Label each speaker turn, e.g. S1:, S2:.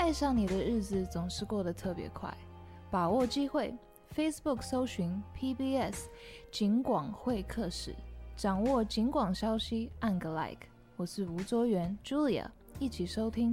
S1: 爱上你的日子总是过得特别快，把握机会 ，Facebook 搜寻 PBS 警广会客室，掌握警广消息，按个 like。我是吴卓源 Julia， 一起收听